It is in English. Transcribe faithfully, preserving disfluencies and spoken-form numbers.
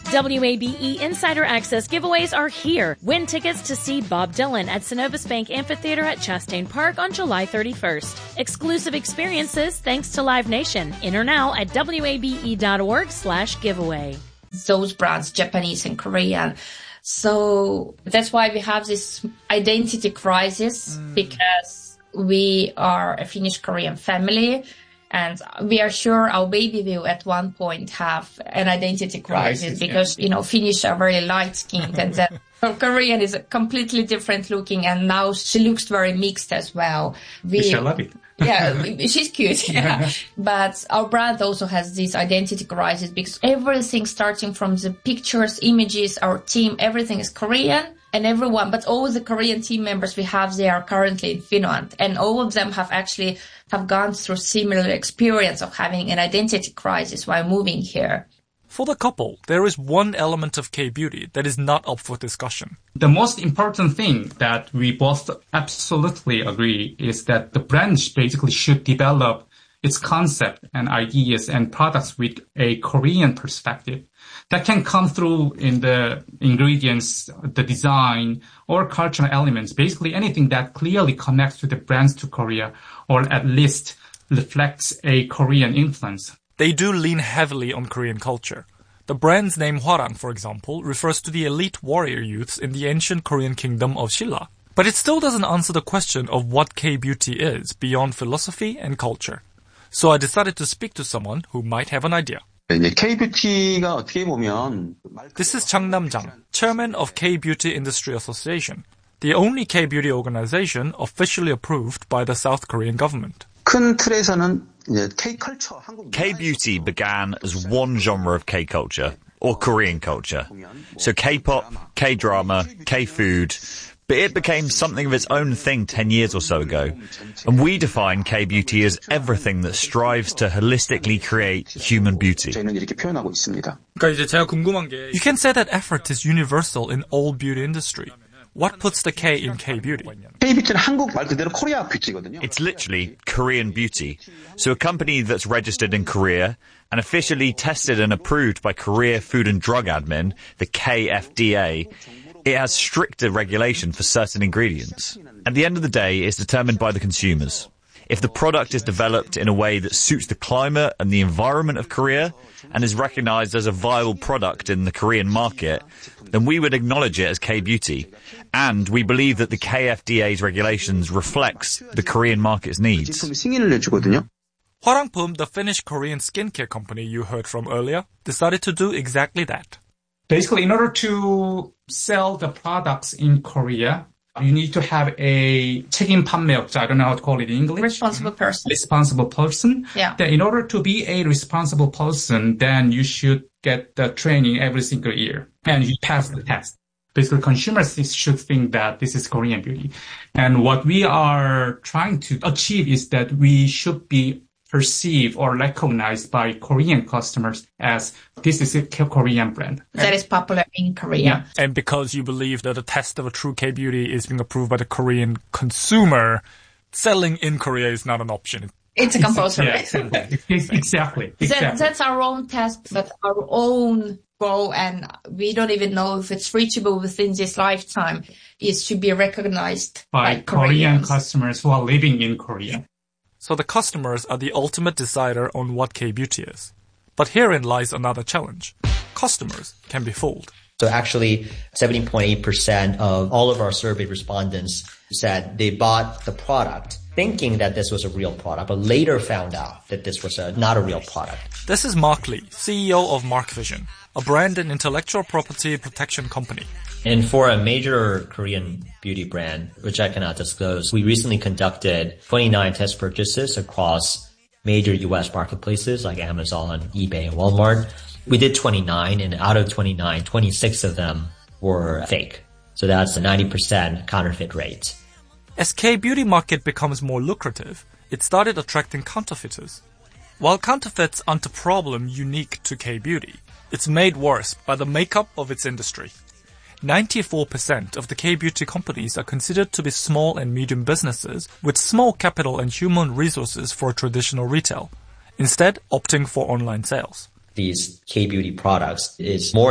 W A B E Insider Access giveaways are here. Win tickets to see Bob Dylan at Synovus Bank Amphitheater at Chastain Park on July thirty-first. Exclusive experiences thanks to Live Nation. Enter now at wabe.org slash giveaway. Those brands, Japanese and Korean. So that's why we have this identity crisis, mm. because we are a Finnish-Korean family. And we are sure our baby will at one point have an identity crisis because, you know, Finnish are very light-skinned and then Korean is completely different looking, and now she looks very mixed as well. We, I love it. Yeah, she's cute. Yeah. But our brand also has this identity crisis because everything starting from the pictures, images, our team, everything is Korean. And everyone, but all the Korean team members we have, they are currently in Finland. And all of them have actually have gone through similar experience of having an identity crisis while moving here. For the couple, there is one element of K-beauty that is not up for discussion. The most important thing that we both absolutely agree is that the brand basically should develop its concept and ideas and products with a Korean perspective. That can come through in the ingredients, the design, or cultural elements. Basically anything that clearly connects to the brands to Korea, or at least reflects a Korean influence. They do lean heavily on Korean culture. The brand's name Hwarang, for example, refers to the elite warrior youths in the ancient Korean kingdom of Silla. But it still doesn't answer the question of what K-beauty is beyond philosophy and culture. So I decided to speak to someone who might have an idea. K-뷰티가 어떻게 보면 This is Chang Nam-jang, chairman of K-Beauty Industry Association, the only K-beauty organization officially approved by the South Korean government. 큰 틀에서는 K-culture, K-beauty began as one genre of K-culture, or Korean culture. So K-pop, K-drama, K-food, but it became something of its own thing ten years or so ago. And we define K-beauty as everything that strives to holistically create human beauty. You can say that effort is universal in all beauty industry. What puts the K in K-beauty? It's literally Korean beauty. So a company that's registered in Korea and officially tested and approved by Korea Food and Drug Admin, the K F D A, it has stricter regulation for certain ingredients. At the end of the day, it's determined by the consumers. If the product is developed in a way that suits the climate and the environment of Korea and is recognized as a viable product in the Korean market, then we would acknowledge it as K-beauty. And we believe that the K F D A's regulations reflects the Korean market's needs. Hwarangpum, the Finnish-Korean skincare company you heard from earlier, decided to do exactly that. Basically, in order to sell the products in Korea, you need to have a 책임 판매업자. I don't know how to call it in English. Responsible person. Responsible person. Yeah. Then in order to be a responsible person, then you should get the training every single year. And you pass the test. Basically, consumers should think that this is Korean beauty. And what we are trying to achieve is that we should be perceived or recognized by Korean customers as this is a Korean brand. That is popular in Korea. Yeah. And because you believe that the test of a true K-beauty is being approved by the Korean consumer, selling in Korea is not an option. It's a compulsory. Yeah, exactly. exactly. That, that's our own test, but our own goal, and we don't even know if it's reachable within this lifetime, is to be recognized by, by Korean customers who are living in Korea. So the customers are the ultimate decider on what K-beauty is. But herein lies another challenge. Customers can be fooled. So actually, seventy point eight percent of all of our survey respondents said they bought the product thinking that this was a real product, but later found out that this was a, not a real product. This is Mark Lee, C E O of Mark Vision, a brand and intellectual property protection company. And for a major Korean beauty brand, which I cannot disclose, we recently conducted twenty-nine test purchases across major U S marketplaces like Amazon, eBay, and Walmart. We did twenty-nine, and out of twenty-nine, twenty-six of them were fake. So that's a ninety percent counterfeit rate. As K-beauty market becomes more lucrative, it started attracting counterfeiters. While counterfeits aren't a problem unique to K-beauty, it's made worse by the makeup of its industry. ninety-four percent of the K-beauty companies are considered to be small and medium businesses with small capital and human resources for traditional retail, instead opting for online sales. These K-beauty products is more